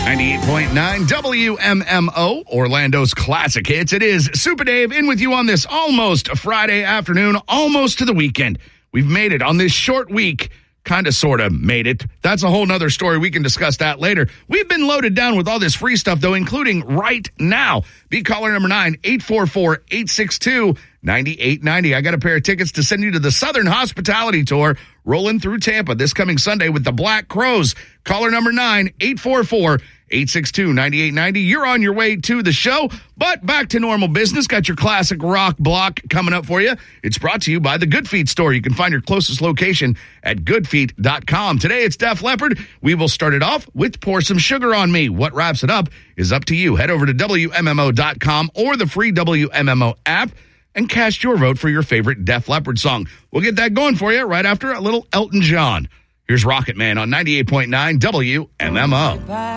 98.9 WMMO, Orlando's classic hits. It is Super Dave in with you on this almost Friday afternoon, almost to the weekend. We've made it on this short week. Kind of, sort of made it. That's a whole nother story. We can discuss that later. We've been loaded down with all this free stuff, though, including right now. Be caller number 9, 844-862-9890. I got a pair of tickets to send you to the Southern Hospitality Tour rolling through Tampa this coming Sunday with the Black Crows. Caller number 9, 844-862-9890. You're on your way to the show, but back to normal business. Got your classic rock block coming up for you. It's brought to you by the Good Feet store. You can find your closest location at goodfeet.com. Today it's Def Leppard. We will start it off with Pour Some Sugar on Me. What wraps it up is up to you. Head over to WMMO.com or the free WMMO app and cast your vote for your favorite Def Leppard song. We'll get that going for you right after a little Elton John. Here's Rocket Man on 98.9 WMMO.